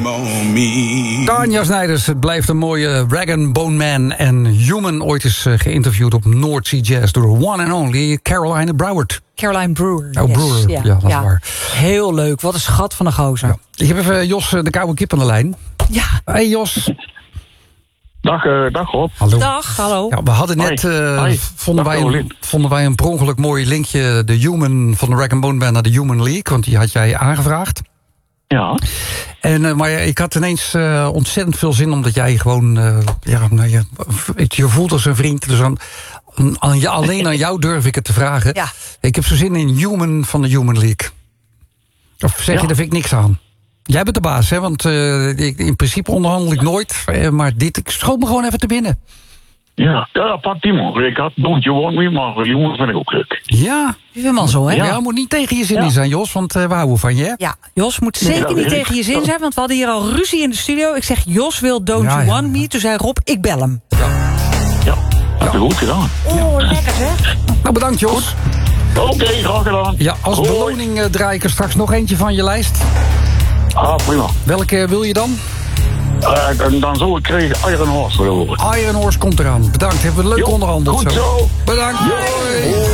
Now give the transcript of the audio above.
Tanja Snijders, het blijft een mooie Rag & Bone Man en Human. Ooit is geïnterviewd op North Sea Jazz door one and only Caroline Broward. Caroline Brewer. Oh, yes. Brewer, ja, dat is waar. Heel leuk, wat een schat van een gozer. Ja. Ik heb even Jos de Koude Kip aan de lijn. Ja. Hey Jos. Dag Rob. Hallo. Dag, hallo. Ja, we hadden net, vonden wij een per ongeluk mooi linkje... de Human van de Rag & Bone Band naar de Human League. Want die had jij aangevraagd. Ja. En, maar ik had ineens ontzettend veel zin... omdat jij gewoon... je voelt als een vriend. Dus alleen aan jou durf ik het te vragen. Ja. Ik heb zo zin in Human van de Human League. Of zeg je, daar vind ik niks aan? Jij bent de baas, hè? Want in principe onderhandel ik nooit. Maar ik schoot me gewoon even te binnen. Ja, pak die man. Ik had Don't You Want Me, maar jongens vind ik ook leuk. Ja. Je bent man zo, hè? Ja, moet niet tegen je zin in zijn, Jos. Want we houden van je, hè? Ja, Jos moet zeker niet tegen je zin zijn. Want we hadden hier al ruzie in de studio. Ik zeg, Jos wil Don't You Want Me. Toen zei Rob, ik bel hem. Ja, dat heb je goed gedaan. Oh, lekker zeg. Nou, bedankt, Jos. Oké, graag gedaan. Ja, als beloning draai ik er straks nog eentje van je lijst. Ah, prima. Welke wil je dan? Dan zou ik krijgen Iron Horse willen horen. Iron Horse komt eraan. Bedankt, hebben we leuk onderhandeld. Goed zo. Bedankt. Hoi.